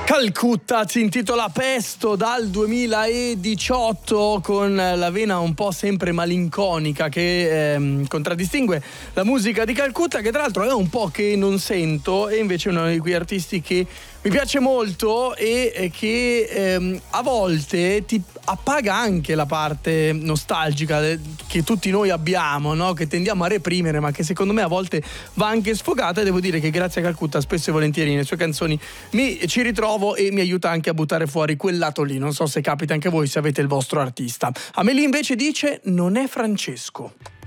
Calcutta si intitola Pesto dal 2018, con la vena un po' sempre malinconica che contraddistingue la musica di Calcutta, che tra l'altro è un po' che non sento, e invece è uno di quei artisti che mi piace molto e che a volte ti appaga anche la parte nostalgica che tutti noi abbiamo, no? Che tendiamo a reprimere, ma che secondo me a volte va anche sfogata, e devo dire che grazie a Calcutta spesso e volentieri nelle sue canzoni ci ritrovo e mi aiuta anche a buttare fuori quel lato lì. Non so se capita anche a voi, se avete il vostro artista. Amelie invece dice: non è Francesco.